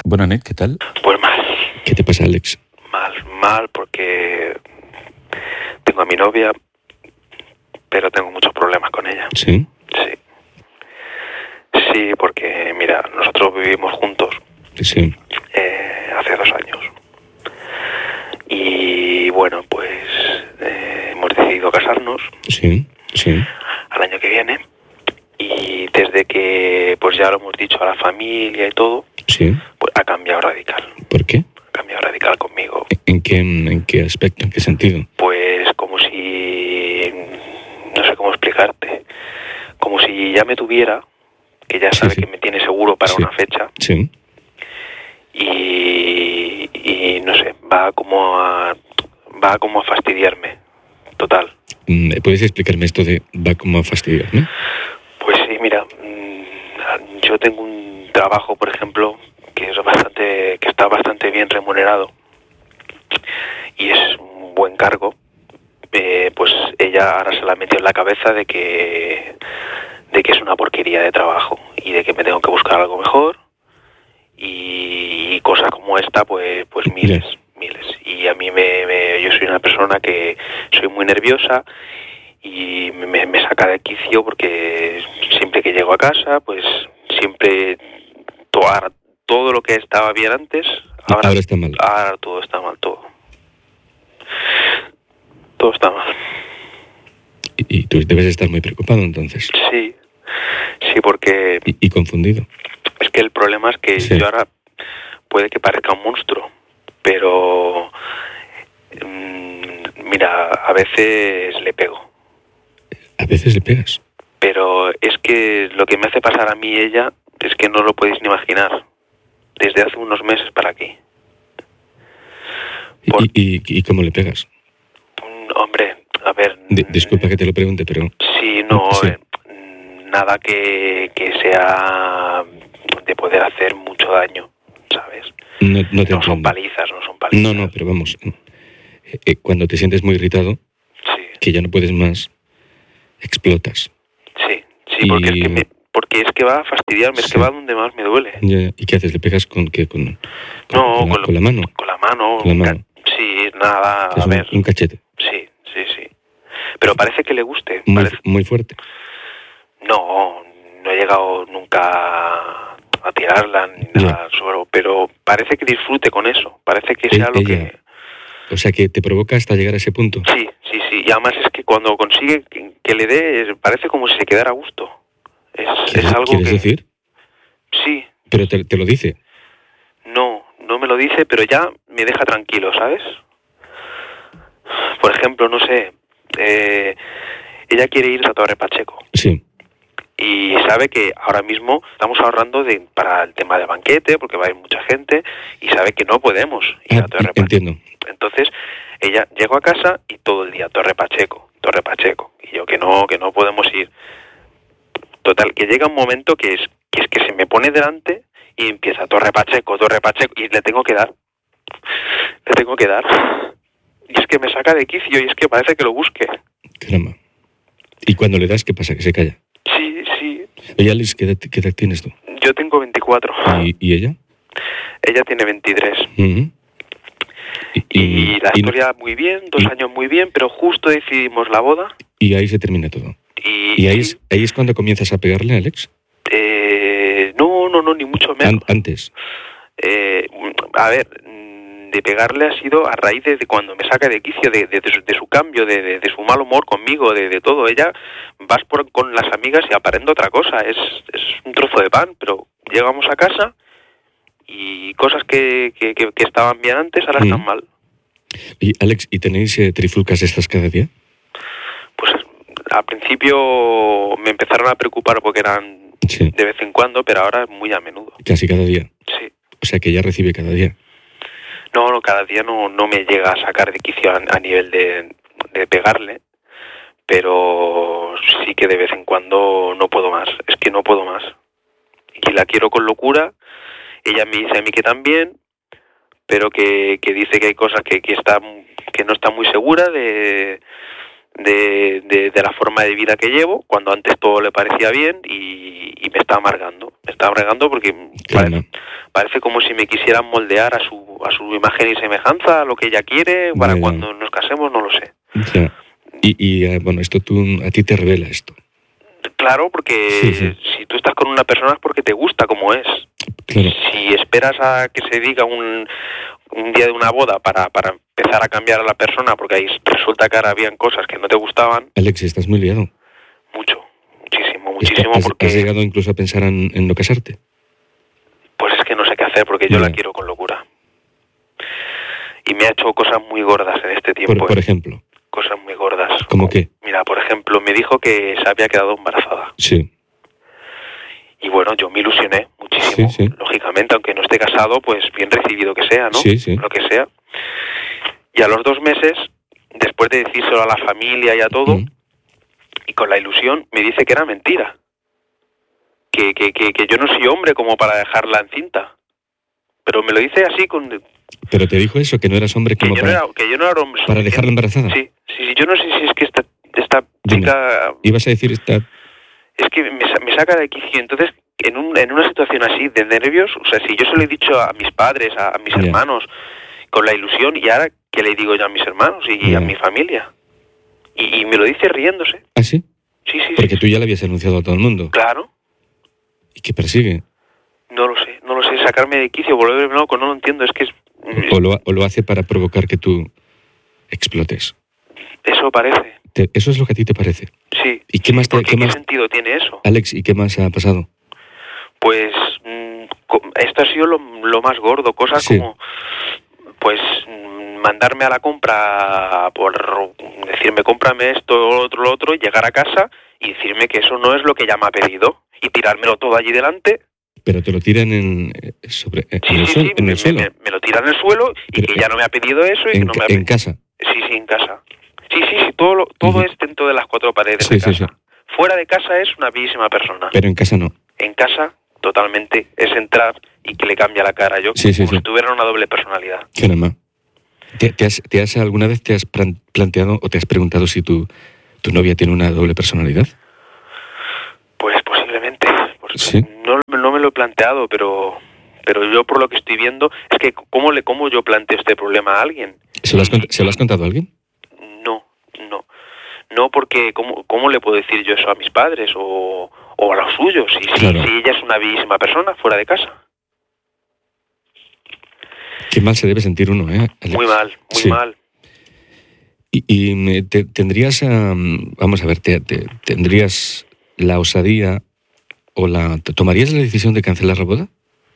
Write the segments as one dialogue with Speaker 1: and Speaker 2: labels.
Speaker 1: Bona nit, què tal?
Speaker 2: Pues mal.
Speaker 1: ¿Qué te pasa, Alex?
Speaker 2: Mal porque tengo a mi novia, pero tengo muchos problemas con ella.
Speaker 1: ¿Sí?
Speaker 2: Sí, porque mira, nosotros vivimos juntos
Speaker 1: Sí.
Speaker 2: hace 2 años. Y bueno, pues hemos decidido casarnos
Speaker 1: Sí.
Speaker 2: al año que viene. Y desde que pues ya lo hemos dicho a la familia y todo,
Speaker 1: Sí.
Speaker 2: pues ha cambiado radical.
Speaker 1: ¿Por qué?
Speaker 2: Ha cambiado radical conmigo.
Speaker 1: ¿En qué aspecto? ¿En qué sentido?
Speaker 2: Pues como si... no sé cómo explicarte. Como si ya me tuviera, que ya sabe
Speaker 1: Sí.
Speaker 2: que me tiene seguro para
Speaker 1: Sí.
Speaker 2: una fecha.
Speaker 1: Sí.
Speaker 2: Y no sé, va como a fastidiarme. Total.
Speaker 1: ¿Puedes explicarme esto de va como a fastidiarme?
Speaker 2: Pues sí, mira, yo tengo un trabajo, por ejemplo, que está bastante bien remunerado y es un buen cargo. Pues ella ahora se la metió en la cabeza de que es una porquería de trabajo y de que me tengo que buscar algo mejor, y cosas como esta pues miles. Y a mí yo soy una persona que soy muy nerviosa y me saca de quicio, porque siempre que llego a casa, pues siempre todo lo que estaba bien antes,
Speaker 1: ahora está mal.
Speaker 2: Ahora todo está mal, todo está mal.
Speaker 1: Y tú debes estar muy preocupado entonces.
Speaker 2: Sí, porque
Speaker 1: Y confundido.
Speaker 2: es que el problema es que
Speaker 1: Sí.
Speaker 2: yo ahora puede que parezca un monstruo, pero mira, a veces le pego.
Speaker 1: A veces le pegas.
Speaker 2: Pero es que lo que me hace pasar a mí ella es que no lo podéis ni imaginar. Desde hace unos meses para aquí.
Speaker 1: ¿Y cómo le pegas?
Speaker 2: Hombre, a ver...
Speaker 1: Disculpa que te lo pregunte, pero...
Speaker 2: Sí, no...
Speaker 1: Sí.
Speaker 2: Nada que sea de poder hacer mucho daño, ¿sabes?
Speaker 1: No
Speaker 2: son palizas, no son palizas.
Speaker 1: No, pero vamos... cuando te sientes muy irritado,
Speaker 2: sí,
Speaker 1: que ya no puedes más, explotas.
Speaker 2: Sí, porque es que va a fastidiarme,
Speaker 1: Sí.
Speaker 2: es que va donde más me duele.
Speaker 1: ¿Y qué haces? ¿Le pegas con qué? ¿Con la mano?
Speaker 2: Con la mano.
Speaker 1: Con la mano.
Speaker 2: Sí, nada,
Speaker 1: Es
Speaker 2: a ver.
Speaker 1: un cachete.
Speaker 2: Sí. Pero parece que le guste.
Speaker 1: Muy fuerte.
Speaker 2: No he llegado nunca a tirarla ni nada al suelo, pero parece que disfrute con eso. Parece que sea lo que...
Speaker 1: O sea, que te provoca hasta llegar a ese punto.
Speaker 2: Sí. Y además es que cuando consigue que le dé, parece como si se quedara a gusto. Es algo
Speaker 1: ¿Quieres
Speaker 2: que...
Speaker 1: decir?
Speaker 2: Sí.
Speaker 1: Pero te lo dice.
Speaker 2: No me lo dice, pero ya me deja tranquilo, ¿sabes? Por ejemplo, no sé, ella quiere ir a Torre Pacheco.
Speaker 1: Sí.
Speaker 2: Y sabe que ahora mismo estamos ahorrando para el tema del banquete, porque va a ir mucha gente, y sabe que no podemos ir a Torre Pacheco.
Speaker 1: Entiendo.
Speaker 2: Entonces, ella llegó a casa y todo el día, Torre Pacheco. Y yo que no podemos ir. Total, que llega un momento que es que se me pone delante y empieza Torre Pacheco, y le tengo que dar. Y es que me saca de quicio y es que parece que lo busque.
Speaker 1: Caramba. ¿Y cuando le das, qué pasa? ¿Que se calla?
Speaker 2: Sí.
Speaker 1: Oye, Alice, ¿qué edad tienes tú?
Speaker 2: Yo tengo 24.
Speaker 1: ¿Y ella?
Speaker 2: Ella tiene 23.
Speaker 1: Uh-huh.
Speaker 2: Y la historia muy bien, 2 años muy bien, pero justo decidimos la boda.
Speaker 1: Y ahí se termina todo.
Speaker 2: Y
Speaker 1: ahí es cuando comienzas a pegarle, Alex?
Speaker 2: No, ni mucho menos.
Speaker 1: Antes.
Speaker 2: A ver, de pegarle ha sido a raíz de cuando me saca de quicio, de su cambio, de su mal humor conmigo, de todo. Ella vas con las amigas y aparenta otra cosa. Es un trozo de pan, pero llegamos a casa y cosas que estaban bien antes ahora están mal.
Speaker 1: Y Alex, ¿y tenéis trifulcas estas cada día?
Speaker 2: Pues al principio me empezaron a preocupar porque eran de vez en cuando, pero ahora es muy a menudo.
Speaker 1: ¿Casi cada día?
Speaker 2: Sí.
Speaker 1: O sea, que ella recibe cada día.
Speaker 2: No, cada día no me llega a sacar de quicio a nivel de pegarle, pero sí que de vez en cuando no puedo más. Es que no puedo más. Y la quiero con locura. Ella me dice a mí que también, pero que dice que hay cosas que no está muy segura de de la forma de vida que llevo, cuando antes todo le parecía bien, y me está amargando. Me está amargando porque
Speaker 1: Claro.
Speaker 2: parece como si me quisieran moldear a su imagen y semejanza, a lo que ella quiere, para
Speaker 1: Ya.
Speaker 2: cuando nos casemos, no lo sé.
Speaker 1: Ya. Bueno, esto a ti te revela esto.
Speaker 2: Claro, porque
Speaker 1: Sí.
Speaker 2: si tú estás con una persona es porque te gusta como es.
Speaker 1: Claro.
Speaker 2: Si esperas a que se diga un día de una boda para empezar a cambiar a la persona, porque ahí resulta que ahora habían cosas que no te gustaban,
Speaker 1: Alex, estás muy liado.
Speaker 2: muchísimo, porque
Speaker 1: ¿Has llegado incluso a pensar en no casarte?
Speaker 2: pues es que no sé qué hacer, porque yo
Speaker 1: Ya.
Speaker 2: la quiero con locura. Y me ha hecho cosas muy gordas en este tiempo.
Speaker 1: Por ejemplo.
Speaker 2: Cosas muy gordas.
Speaker 1: ¿Cómo qué?
Speaker 2: Mira, por ejemplo, me dijo que se había quedado embarazada.
Speaker 1: Sí.
Speaker 2: Y bueno, yo me ilusioné muchísimo.
Speaker 1: Sí.
Speaker 2: Lógicamente, aunque no esté casado, pues bien recibido que sea, ¿no?
Speaker 1: Sí.
Speaker 2: Lo que sea. Y a los 2 meses, después de decírselo a la familia y a todo, y con la ilusión, me dice que era mentira. Que yo no soy hombre como para dejarla encinta. Pero me lo dice así con...
Speaker 1: ¿Pero te dijo eso, que no eras hombre como
Speaker 2: que yo no era hombre
Speaker 1: para dejarla embarazada?
Speaker 2: Sí, yo no sé si es que esta
Speaker 1: Dime.
Speaker 2: chica...
Speaker 1: ¿Ibas a decir esta...?
Speaker 2: Es que me saca de quicio. Entonces, en una situación así de nervios, o sea, si yo se lo he dicho a mis padres, a mis
Speaker 1: Ya.
Speaker 2: hermanos, con la ilusión, y ahora, ¿qué le digo yo a mis hermanos y
Speaker 1: Ya.
Speaker 2: a mi familia? Y me lo dice riéndose.
Speaker 1: ¿Ah, sí?
Speaker 2: Sí.
Speaker 1: Porque tú ya le habías anunciado a todo el mundo.
Speaker 2: Claro,
Speaker 1: ¿Y qué persigue?
Speaker 2: no lo sé, sacarme de quicio, volverme loco, no lo entiendo, es que
Speaker 1: O lo hace para provocar que tú explotes.
Speaker 2: eso parece,
Speaker 1: Eso es lo que a ti te parece.
Speaker 2: sí.
Speaker 1: ¿Y qué más
Speaker 2: ¿Qué sentido tiene eso?
Speaker 1: Alex, ¿y qué más ha pasado?
Speaker 2: Pues esto ha sido lo más gordo, cosas
Speaker 1: Sí.
Speaker 2: como pues mandarme a la compra por decirme cómprame esto, lo otro, llegar a casa y decirme que eso no es lo que ella me ha pedido y tirármelo todo allí delante.
Speaker 1: Pero te lo tiran en el suelo.
Speaker 2: Me lo tiran en el suelo y
Speaker 1: Pero,
Speaker 2: que ella no me ha pedido eso y que no me ha
Speaker 1: en casa.
Speaker 2: Sí, en casa. Sí, todo
Speaker 1: Ujú.
Speaker 2: es dentro de las 4 paredes
Speaker 1: Sí,
Speaker 2: de casa.
Speaker 1: sí.
Speaker 2: Fuera de casa es una bellísima persona.
Speaker 1: Pero en casa no.
Speaker 2: En casa, totalmente, es entrar y que le cambia la cara. Yo,
Speaker 1: Sí,
Speaker 2: como si tuviera una doble personalidad.
Speaker 1: Caramba. ¿Alguna vez te has planteado o te has preguntado si tu novia tiene una doble personalidad?
Speaker 2: Pues posiblemente.
Speaker 1: Sí.
Speaker 2: No me lo he planteado, pero yo por lo que estoy viendo, es que ¿cómo yo planteo este problema a alguien?
Speaker 1: ¿Se lo has contado a alguien?
Speaker 2: No, porque ¿cómo le puedo decir yo eso a mis padres o a los suyos?
Speaker 1: Claro.
Speaker 2: Si ella es una bellísima persona fuera de casa.
Speaker 1: Qué mal se debe sentir uno, ¿eh, Alex?
Speaker 2: Muy mal.
Speaker 1: Sí. Y tendrías, vamos a ver, ¿tendrías la osadía o tomarías la decisión de cancelar la boda?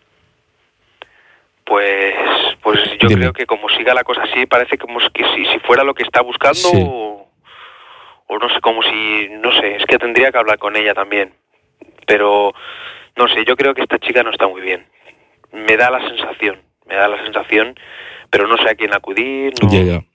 Speaker 2: Pues yo
Speaker 1: Dime.
Speaker 2: creo que como siga la cosa así, parece como que si fuera lo que está buscando,
Speaker 1: Sí.
Speaker 2: o no sé, no sé, es que tendría que hablar con ella también. Pero, no sé, yo creo que esta chica no está muy bien. Me da la sensación, pero no sé a quién acudir. No.
Speaker 1: Ya.